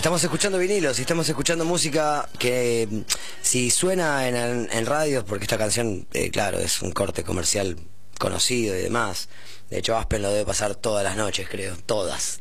Estamos escuchando vinilos y estamos escuchando música que si suena en radios, porque esta canción, claro, es un corte comercial conocido y demás. De hecho, Aspen lo debe pasar todas las noches, creo. Todas.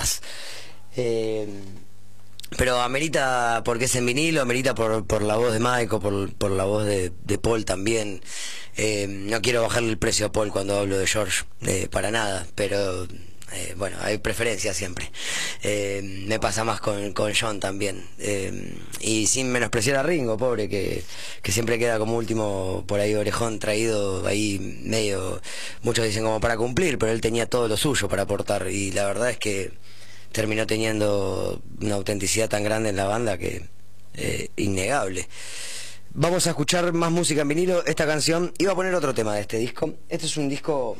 Pero amerita porque es en vinilo, amerita por la voz de Michael, por la voz de Paul también. No quiero bajarle el precio a Paul cuando hablo de George, para nada, pero bueno, hay preferencias siempre. Me pasa más con John también. Y sin menospreciar a Ringo, pobre, que siempre queda como último por ahí orejón traído ahí medio, muchos dicen como para cumplir, pero él tenía todo lo suyo para aportar y la verdad es que terminó teniendo una autenticidad tan grande en la banda que innegable. Vamos a escuchar más música en vinilo. Esta canción, iba a poner otro tema de este disco. Este es un disco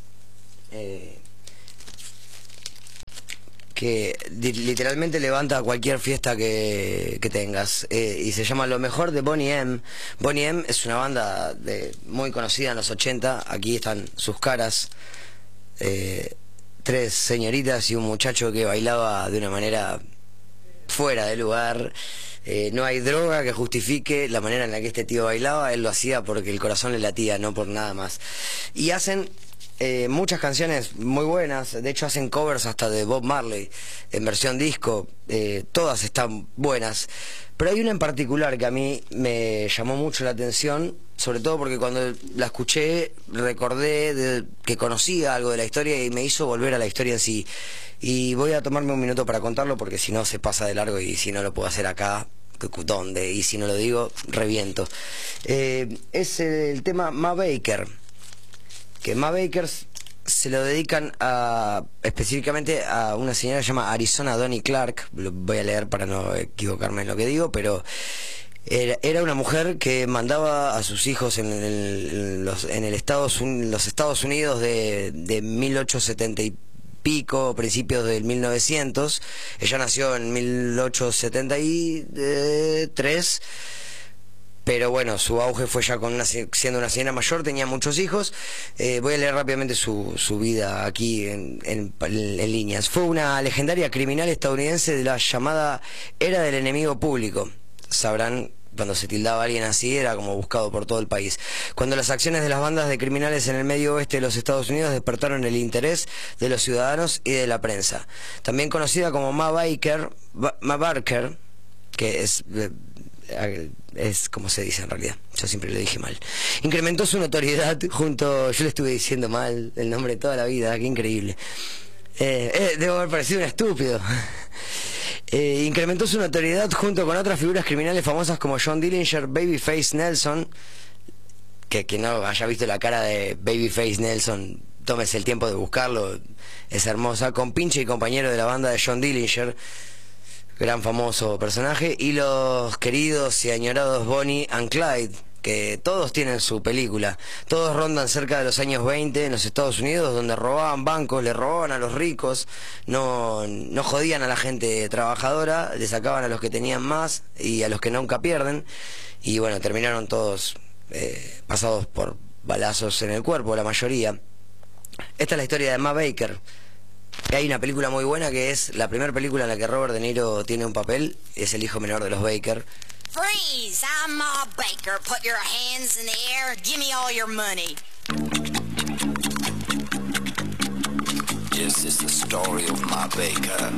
que literalmente levanta cualquier fiesta que tengas, y se llama Lo Mejor de Boney M. Boney M es una banda muy conocida en los 80. Aquí están sus caras, tres señoritas y un muchacho que bailaba de una manera fuera de lugar. No hay droga que justifique la manera en la que este tío bailaba. Él lo hacía porque el corazón le latía, no por nada más. Y hacen muchas canciones muy buenas. De hecho hacen covers hasta de Bob Marley en versión disco. Todas están buenas, pero hay una en particular que a mí me llamó mucho la atención, sobre todo porque cuando la escuché recordé que conocía algo de la historia y me hizo volver a la historia en sí. Y voy a tomarme un minuto para contarlo porque si no se pasa de largo, y si no lo puedo hacer acá, ¿dónde? Y si no lo digo, reviento. Es el tema Ma Baker, que Ma Baker se lo dedican específicamente a una señora que se llama Arizona Donnie Clark. Lo voy a leer para no equivocarme en lo que digo, pero era una mujer que mandaba a sus hijos en los Estados Unidos de 1870 y pico, principios del 1900. Ella nació en 1873, pero bueno, su auge fue ya siendo una señora mayor, tenía muchos hijos. Voy a leer rápidamente su vida aquí en líneas. Fue una legendaria criminal estadounidense de la llamada Era del Enemigo Público. Sabrán, cuando se tildaba a alguien así, era como buscado por todo el país. Cuando las acciones de las bandas de criminales en el medio oeste de los Estados Unidos despertaron el interés de los ciudadanos y de la prensa. También conocida como Ma Baker, que es como se dice en realidad, yo siempre lo dije mal. Incrementó su notoriedad yo le estuve diciendo mal el nombre toda la vida, qué increíble. Debo haber parecido un estúpido. Incrementó su notoriedad junto con otras figuras criminales famosas como John Dillinger, Babyface Nelson. Que no haya visto la cara de Babyface Nelson, tómese el tiempo de buscarlo, es hermosa. Con pinche y compañero de la banda de John Dillinger, gran famoso personaje. Y los queridos y añorados Bonnie and Clyde, que todos tienen su película. Todos rondan cerca de los años 20 en los Estados Unidos, donde robaban bancos, le robaban a los ricos, no jodían a la gente trabajadora, le sacaban a los que tenían más y a los que nunca pierden. Y bueno, terminaron todos pasados por balazos en el cuerpo, la mayoría. Esta es la historia de Ma Baker. Hay una película muy buena que es la primera película en la que Robert De Niro tiene un papel, es el hijo menor de los Baker. Freeze! I'm Ma Baker. Put your hands in the air. Give me all your money. This is the story of Ma Baker.